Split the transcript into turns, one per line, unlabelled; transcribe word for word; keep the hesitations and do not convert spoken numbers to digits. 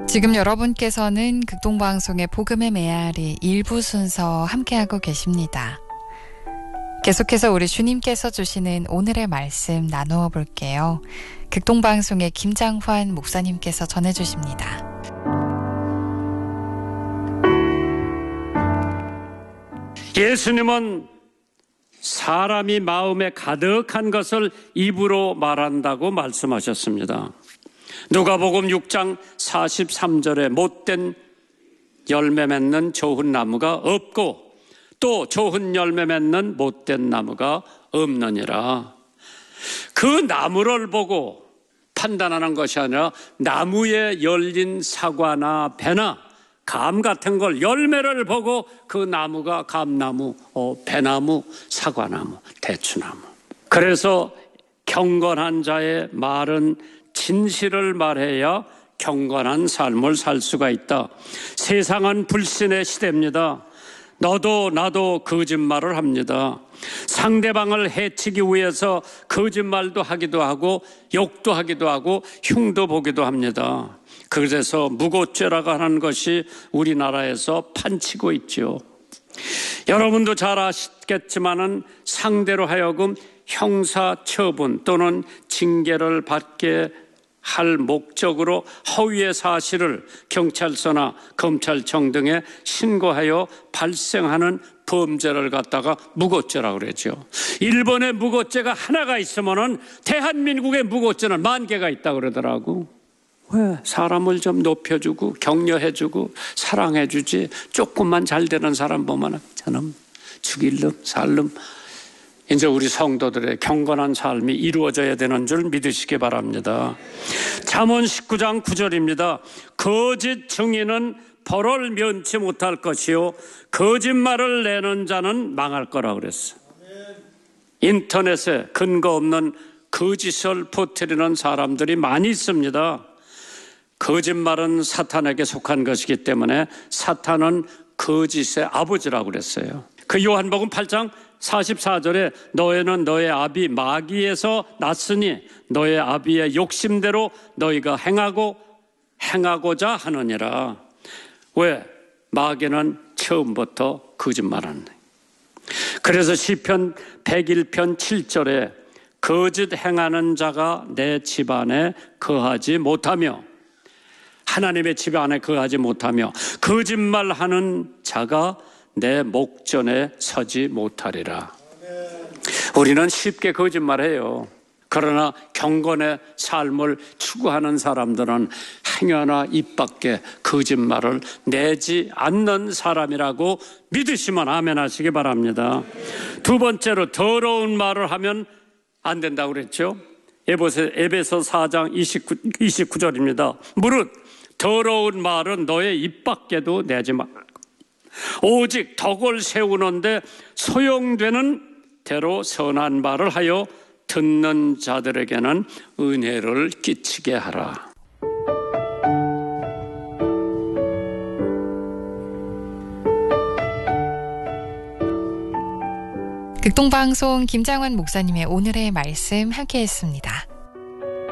지금 여러분께서는 극동방송의 복음의 메아리 일부 순서 함께하고 계십니다. 계속해서 우리 주님께서 주시는 오늘의 말씀 나누어 볼게요. 극동방송의 김장환 목사님께서 전해주십니다.
예수님은 사람이 마음에 가득한 것을 입으로 말한다고 말씀하셨습니다. 누가복음 육 장 사십삼 절에 못된 열매 맺는 좋은 나무가 없고 또 좋은 열매 맺는 못된 나무가 없느니라. 그 나무를 보고 판단하는 것이 아니라 나무에 열린 사과나 배나 감 같은 걸 열매를 보고 그 나무가 감나무, 어, 배나무, 사과나무, 대추나무. 그래서 경건한 자의 말은 진실을 말해야 경건한 삶을 살 수가 있다. 세상은 불신의 시대입니다. 너도 나도 거짓말을 합니다. 상대방을 해치기 위해서 거짓말도 하기도 하고 욕도 하기도 하고 흉도 보기도 합니다. 그래서 무고죄라고 하는 것이 우리나라에서 판치고 있죠. 여러분도 잘 아시겠지만은 상대로 하여금 형사처분 또는 징계를 받게 할 목적으로 허위의 사실을 경찰서나 검찰청 등에 신고하여 발생하는 범죄를 갖다가 무고죄라고 그러죠. 일본의 무고죄가 하나가 있으면은 대한민국의 무고죄는 만 개가 있다고 그러더라고. 왜? 사람을 좀 높여주고 격려해주고 사랑해주지 조금만 잘 되는 사람 보면 저놈 죽일 놈 살놈. 이제 우리 성도들의 경건한 삶이 이루어져야 되는 줄 믿으시기 바랍니다. 잠언 십구 장 구 절입니다. 거짓 증인은 벌을 면치 못할 것이요 거짓말을 내는 자는 망할 거라 그랬어. 인터넷에 근거 없는 거짓을 퍼뜨리는 사람들이 많이 있습니다. 거짓말은 사탄에게 속한 것이기 때문에 사탄은 거짓의 아버지라고 그랬어요. 그 요한복음 팔 장 사십사 절에 너희는 너의 아비 마귀에서 났으니 너의 아비의 욕심대로 너희가 행하고 행하고자 하느니라. 왜? 마귀는 처음부터 거짓말하는 거예요. 그래서 시편 백일 편 칠 절에 거짓 행하는 자가 내 집안에 거하지 못하며 하나님의 집안에 거하지 못하며 거짓말하는 자가 내 목전에 서지 못하리라. 우리는 쉽게 거짓말해요. 그러나 경건의 삶을 추구하는 사람들은 행여나 입 밖에 거짓말을 내지 않는 사람이라고 믿으시면 아멘 하시기 바랍니다. 두 번째로 더러운 말을 하면 안 된다고 그랬죠. 에베소 사 장 이십구 절입니다. 무릇 더러운 말은 너의 입 밖에도 내지 마. 오직 덕을 세우는데 소용되는 대로 선한 말을 하여 듣는 자들에게는 은혜를 끼치게 하라.
극동방송 김장환 목사님의 오늘의 말씀 함께했습니다.